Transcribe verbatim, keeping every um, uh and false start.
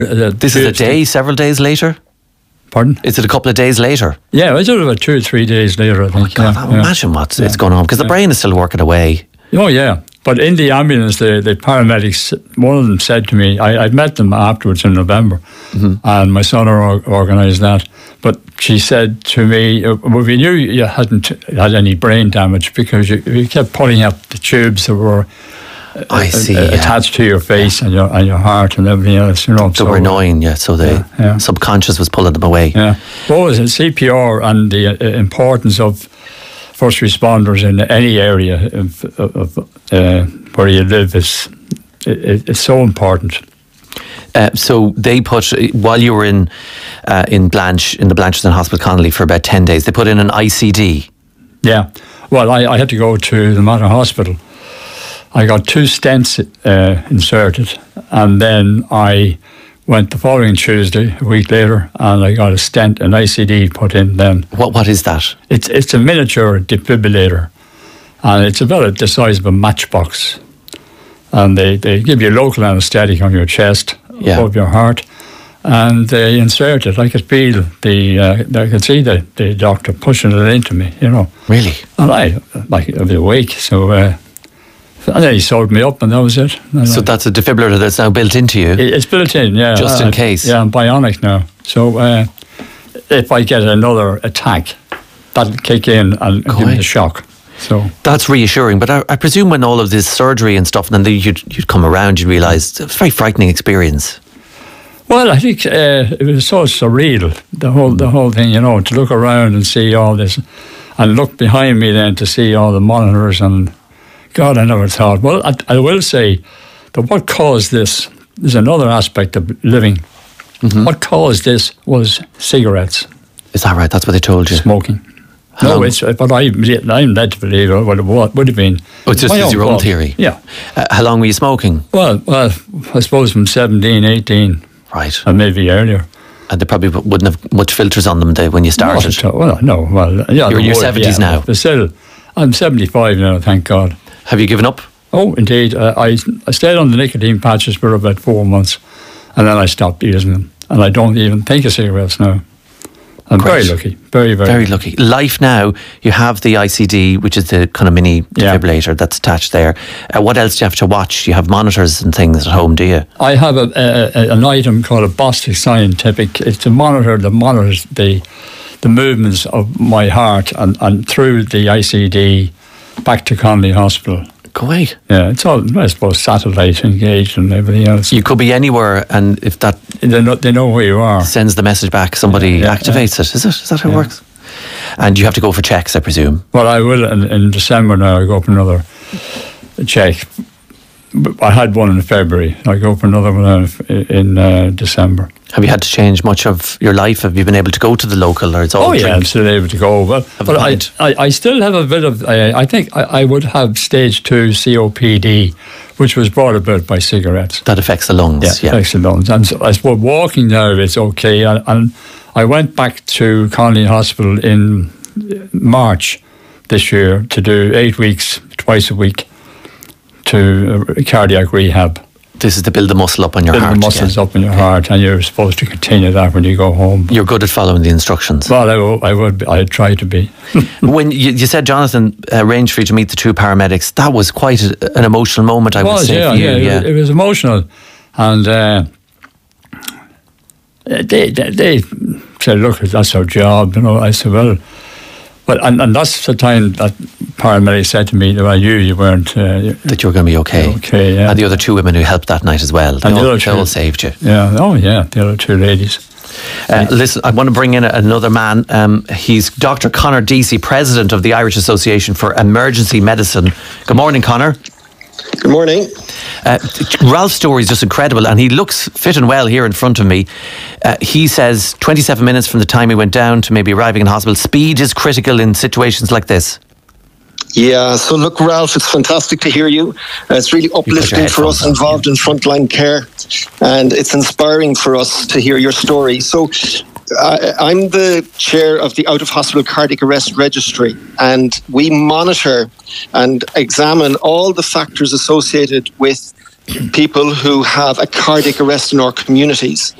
Uh, this is a day, several days later? Pardon? Is it a couple of days later? Yeah, it's about two or three days later, I think. Oh God, yeah, imagine yeah. what's yeah. it's going on, because the yeah. brain is still working away. Oh, yeah. But in the ambulance, the, the paramedics, one of them said to me, I, I'd met them afterwards in November, mm-hmm. and my son or, organised that. But she said to me, well, we knew you hadn't had any brain damage because you, you kept pulling up the tubes that were I see, uh, yeah. attached to your face and your and your heart and everything else. You know, so, so we're annoying, yeah. So the yeah, yeah. subconscious was pulling them away. Yeah. What was it? C P R and the uh, importance of first responders in any area of, of uh, where you live is it, it's so important. Uh, so they put, while you were in uh, in Blanche in the Blanchardstown Hospital Connolly for about ten days, they put in an I C D. Yeah, well, I, I had to go to the Mater Hospital. I got two stents uh, inserted, and then I went the following Tuesday, a week later, and I got a stent, an I C D put in then. What What is that? It's it's a miniature defibrillator, and it's about the size of a matchbox. And they, they give you local anaesthetic on your chest, yeah. above your heart, and they insert it. I could feel the, uh, I could see the, the doctor pushing it into me, you know. Really? And I, like, I was awake, so... Uh, And then he sewed me up, and that was it. And so I, that's a defibrillator that's now built into you? It's built in, yeah. Just uh, in case? Yeah, I'm bionic now. So uh, if I get another attack, that'll kick in and Quite. give me the shock. So that's reassuring. But I, I presume when all of this surgery and stuff, and then you'd, you'd come around, you'd realise it was a very frightening experience. Well, I think uh, it was so surreal, the whole the whole thing, you know, to look around and see all this, and look behind me then to see all the monitors and... God, I never thought. Well, I, I will say that what caused this is another aspect of living. Mm-hmm. What caused this was cigarettes. Is that right? That's what they told you? Smoking. How no, long? it's, but I, I'm led to believe what it would have been. Oh, it's just my as your own fault. theory? Yeah. Uh, how long were you smoking? Well, well, I suppose from seventeen, eighteen. Right. And maybe earlier. And they probably wouldn't have much filters on them when you started? No, well, no. Well, yeah, You're in your would, seventies yeah, now? But still, I'm seventy-five now, thank God. Have you given up? Oh, indeed. Uh, I I stayed on the nicotine patches for about four months, and then I stopped using them. And I don't even think of cigarettes now. I'm Great. very lucky. Very, very, very lucky. Life now, you have the I C D, which is the kind of mini defibrillator yeah. that's attached there. Uh, what else do you have to watch? You have monitors and things at home, do you? I have a, a, an item called a Bostic Scientific. It's a monitor that monitors the the movements of my heart and, and through the I C D back to Connolly Hospital. Great. Yeah, it's all, I suppose, satellite engaged and everything else. You could be anywhere, and if that... They know, they know where you are. Sends the message back, somebody yeah, yeah, activates yeah. it. Is it? Is that how yeah. it works? And you have to go for checks, I presume? Well, I will in, in December now. I go for another check. I had one in February. I go for another one in uh, December. Have you had to change much of your life? Have you been able to go to the local, or it's all Oh drink? yeah, I'm still able to go. But, but I, I, I still have a bit of. Uh, I think I, I would have stage two C O P D, which was brought about by cigarettes. That affects the lungs. Yeah, yeah. affects the lungs. And so I suppose walking now it's okay. And, and I went back to Connolly Hospital in March this year to do eight weeks, twice a week, to uh, cardiac rehab. This is to build the muscle up on your build heart. Build the muscles again. up in your heart, and you're supposed to continue that when you go home. You're good at following the instructions. Well, I, w- I would. I'd try to be. When you, you said Jonathan uh, arranged for you to meet the two paramedics, that was quite a, an emotional moment, I it would was, say, yeah, for you. Yeah, yeah. It, it was emotional, and uh, they, they they said, "Look, that's our job." You know, I said, "Well." But, and, and that's the time that paramedic said to me that I knew you weren't... Uh, that you were going to be okay. Okay, yeah. And the other two women who helped that night as well. They, and all, the other they two, all saved you. Yeah, oh yeah, the other two ladies. Uh, listen, I want to bring in another man. Um, he's Doctor Conor Deasy, President of the Irish Association for Emergency Medicine. Good morning, Conor. Good morning. Uh, Ralph's story is just incredible, and he looks fit and well here in front of me. Uh, he says twenty-seven minutes from the time he went down to maybe arriving in hospital, speed is critical in situations like this. Yeah, so look, Ralph, it's fantastic to hear you. Uh, it's really uplifting for us involved in frontline care, and it's inspiring for us to hear your story. So uh, I'm the chair of the out-of-hospital cardiac arrest registry, and we monitor and examine all the factors associated with people who have a cardiac arrest in our communities.